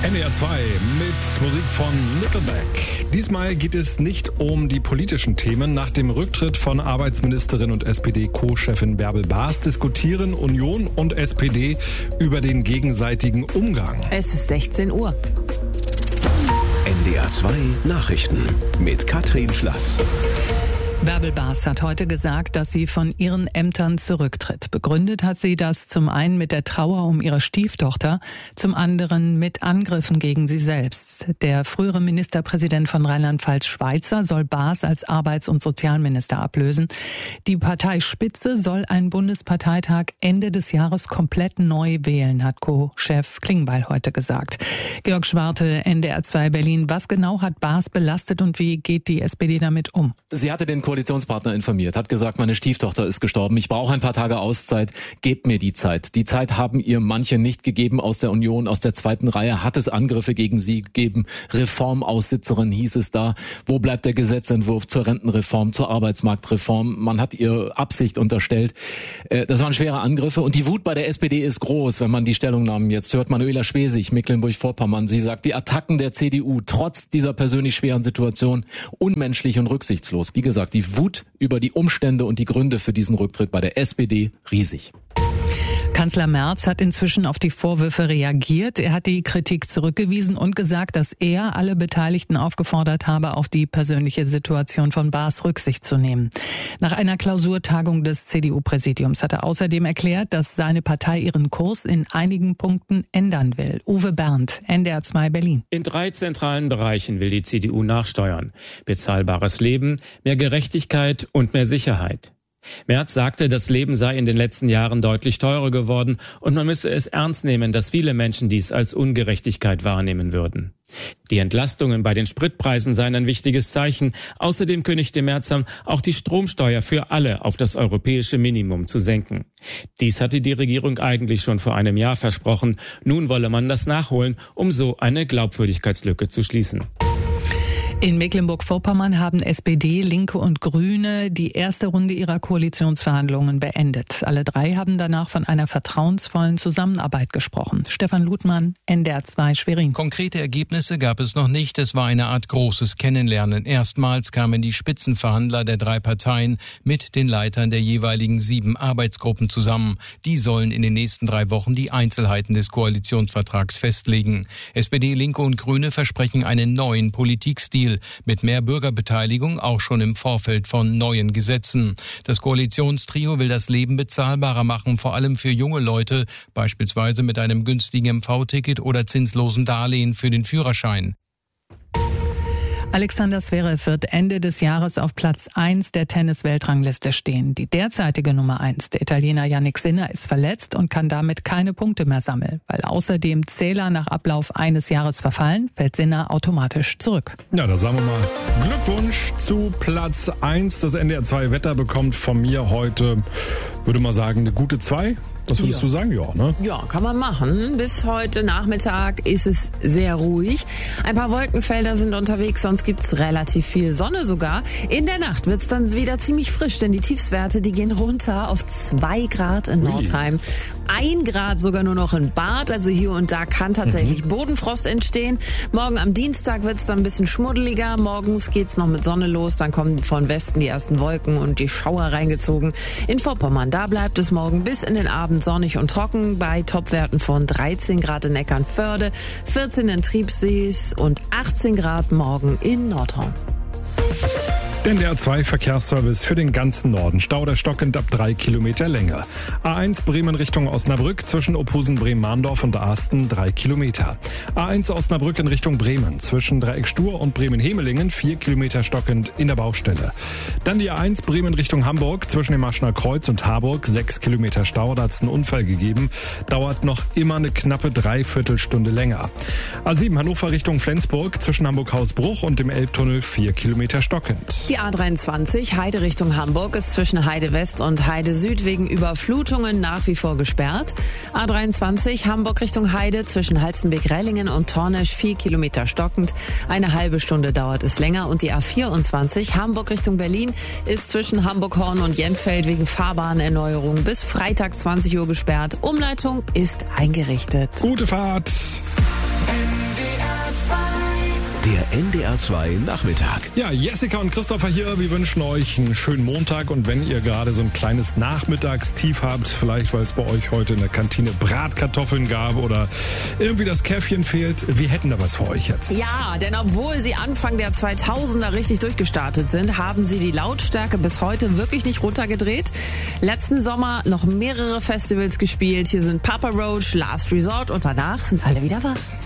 NDR 2 mit Musik von Nickelback. Diesmal geht es nicht um die politischen Themen. Nach dem Rücktritt von Arbeitsministerin und SPD-Co-Chefin Bärbel Baas diskutieren Union und SPD über den gegenseitigen Umgang. Es ist 16 Uhr. NDR 2 Nachrichten mit Katrin Schlass. Bärbel Baas hat heute gesagt, dass sie von ihren Ämtern zurücktritt. Begründet hat sie das zum einen mit der Trauer um ihre Stieftochter, zum anderen mit Angriffen gegen sie selbst. Der frühere Ministerpräsident von Rheinland-Pfalz, Schweizer, soll Baas als Arbeits- und Sozialminister ablösen. Die Parteispitze soll einen Bundesparteitag Ende des Jahres komplett neu wählen, hat Co-Chef Klingbeil heute gesagt. Georg Schwarte, NDR 2 Berlin. Was genau hat Baas belastet und wie geht die SPD damit um? Sie hatte den Koalitionspartner informiert, hat gesagt, meine Stieftochter ist gestorben, ich brauche ein paar Tage Auszeit, gebt mir die Zeit. Die Zeit haben ihr manche nicht gegeben aus der Union, aus der zweiten Reihe hat es Angriffe gegen sie gegeben. Reformaussitzerin hieß es da. Wo bleibt der Gesetzentwurf zur Rentenreform, zur Arbeitsmarktreform? Man hat ihr Absicht unterstellt. Das waren schwere Angriffe und die Wut bei der SPD ist groß, wenn man die Stellungnahmen jetzt hört. Manuela Schwesig, Mecklenburg-Vorpommern, sie sagt, die Attacken der CDU trotz dieser persönlich schweren Situation unmenschlich und rücksichtslos. Wie gesagt, die Wut über die Umstände und die Gründe für diesen Rücktritt bei der SPD riesig. Kanzler Merz hat inzwischen auf die Vorwürfe reagiert. Er hat die Kritik zurückgewiesen und gesagt, dass er alle Beteiligten aufgefordert habe, auf die persönliche Situation von Baas Rücksicht zu nehmen. Nach einer Klausurtagung des CDU-Präsidiums hat er außerdem erklärt, dass seine Partei ihren Kurs in einigen Punkten ändern will. Uwe Berndt, NDR 2 Berlin. In 3 zentralen Bereichen will die CDU nachsteuern. Bezahlbares Leben, mehr Gerechtigkeit und mehr Sicherheit. Merz sagte, das Leben sei in den letzten Jahren deutlich teurer geworden und man müsse es ernst nehmen, dass viele Menschen dies als Ungerechtigkeit wahrnehmen würden. Die Entlastungen bei den Spritpreisen seien ein wichtiges Zeichen. Außerdem kündigte Merz an, auch die Stromsteuer für alle auf das europäische Minimum zu senken. Dies hatte die Regierung eigentlich schon vor einem Jahr versprochen. Nun wolle man das nachholen, um so eine Glaubwürdigkeitslücke zu schließen. In Mecklenburg-Vorpommern haben SPD, Linke und Grüne die erste Runde ihrer Koalitionsverhandlungen beendet. Alle 3 haben danach von einer vertrauensvollen Zusammenarbeit gesprochen. Stefan Ludmann, NDR 2 Schwerin. Konkrete Ergebnisse gab es noch nicht. Es war eine Art großes Kennenlernen. Erstmals kamen die Spitzenverhandler der 3 Parteien mit den Leitern der jeweiligen 7 Arbeitsgruppen zusammen. Die sollen in den nächsten 3 Wochen die Einzelheiten des Koalitionsvertrags festlegen. SPD, Linke und Grüne versprechen einen neuen Politikstil mit mehr Bürgerbeteiligung, auch schon im Vorfeld von neuen Gesetzen. Das Koalitionstrio will das Leben bezahlbarer machen, vor allem für junge Leute, beispielsweise mit einem günstigen MV-Ticket oder zinslosen Darlehen für den Führerschein. Alexander Zverev wird Ende des Jahres auf Platz 1 der Tennis-Weltrangliste stehen. Die derzeitige Nummer 1, der Italiener Jannik Sinner, ist verletzt und kann damit keine Punkte mehr sammeln. Weil außerdem Zähler nach Ablauf eines Jahres verfallen, fällt Sinner automatisch zurück. Ja, da sagen wir mal Glückwunsch zu Platz 1. Das NDR 2 Wetter bekommt von mir heute, würde mal sagen, eine gute 2. Was würdest du sagen? Ja, ne? Ja, kann man machen. Bis heute Nachmittag ist es sehr ruhig. Ein paar Wolkenfelder sind unterwegs, sonst gibt's relativ viel Sonne sogar. In der Nacht wird's dann wieder ziemlich frisch, denn die Tiefstwerte, die gehen runter auf 2 Grad in Nordheim. 1 Grad sogar nur noch in Barth, also hier und da kann tatsächlich Bodenfrost entstehen. Morgen am Dienstag wird's dann ein bisschen schmuddeliger. Morgens geht's noch mit Sonne los, dann kommen von Westen die ersten Wolken und die Schauer reingezogen. In Vorpommern, da bleibt es morgen bis in den Abend sonnig und trocken bei Topwerten von 13 Grad in Eckernförde, 14 in Triebsees und 18 Grad morgen in Nordhorn. Der NDR 2 Verkehrsservice für den ganzen Norden. Stau oder stockend ab 3 Kilometer Länge. A1 Bremen Richtung Osnabrück zwischen Ophusen, Bremen-Mahndorf und Aasten 3 Kilometer. A1 Osnabrück in Richtung Bremen zwischen Dreieck Stur und Bremen-Hemelingen 4 Kilometer stockend in der Baustelle. Dann die A1 Bremen Richtung Hamburg zwischen dem Maschner Kreuz und Harburg 6 Kilometer Stau. Da hat es einen Unfall gegeben. Dauert noch immer eine knappe Dreiviertelstunde länger. A7 Hannover Richtung Flensburg zwischen Hamburg-Hausbruch und dem Elbtunnel 4 Kilometer stockend. Die A23 Heide Richtung Hamburg ist zwischen Heide West und Heide Süd wegen Überflutungen nach wie vor gesperrt. A23 Hamburg Richtung Heide zwischen Halstenbek-Rellingen und Tornesch 4 Kilometer stockend. Eine halbe Stunde dauert es länger. Und die A24 Hamburg Richtung Berlin ist zwischen Hamburg-Horn und Jenfeld wegen Fahrbahnerneuerung bis Freitag 20 Uhr gesperrt. Umleitung ist eingerichtet. Gute Fahrt! NDR Der NDR 2 Nachmittag. Ja, Jessica und Christopher hier. Wir wünschen euch einen schönen Montag. Und wenn ihr gerade so ein kleines Nachmittagstief habt, vielleicht weil es bei euch heute in der Kantine Bratkartoffeln gab oder irgendwie das Käffchen fehlt, wir hätten da was für euch jetzt. Ja, denn obwohl sie Anfang der 2000er richtig durchgestartet sind, haben sie die Lautstärke bis heute wirklich nicht runtergedreht. Letzten Sommer noch mehrere Festivals gespielt. Hier sind Papa Roach, Last Resort und danach sind alle wieder wach.